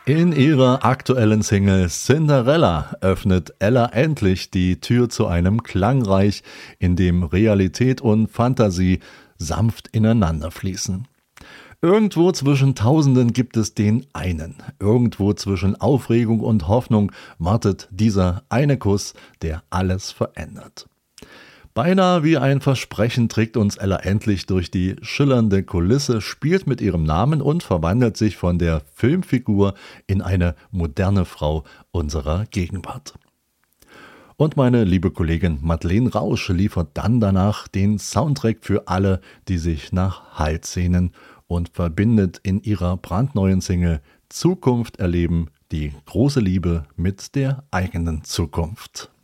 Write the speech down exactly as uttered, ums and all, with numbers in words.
In ihrer aktuellen Single Cinderella öffnet Ella endlich die Tür zu einem Klangreich, in dem Realität und Fantasie sanft ineinander fließen. Irgendwo zwischen Tausenden gibt es den einen. Irgendwo zwischen Aufregung und Hoffnung wartet dieser eine Kuss, der alles verändert. Beinahe wie ein Versprechen trägt uns Ella endlich durch die schillernde Kulisse, spielt mit ihrem Namen und verwandelt sich von der Filmfigur in eine moderne Frau unserer Gegenwart. Und meine liebe Kollegin Madeleine Rausch liefert dann danach den Soundtrack für alle, die sich nach Halt sehnen, und verbindet in ihrer brandneuen Single Zukunft erleben die große Liebe mit der eigenen Zukunft.